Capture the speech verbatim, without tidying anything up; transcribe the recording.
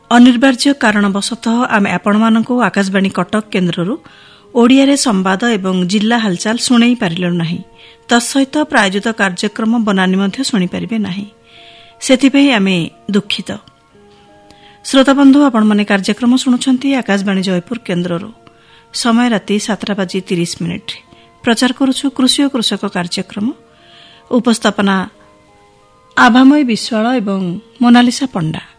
अनिर्वार्य कारणवशतः आमे आपणमानंकु आकाशवाणी कटक केन्द्रରୁ ओडियारे संवाद एवं जिल्ला हालचाल शुणाई पारिलु नाही। तत्सहित प्रायोजित कार्यक्रम बनानी मध्य शुणी पारिबे नाही। सेथिपई आमे दुखित। श्रोताबंधु आपण माने कार्यक्रम शुणुछंती आकाशवाणी जयपुर केन्द्रରୁ। समय राति सातटा बाजी तीस मिनिट। प्रचार करूछु कृषि और कृषक कार्यक्रम। उपस्थापना आभामय विश्वाल एवं मोनालिसा पंडा।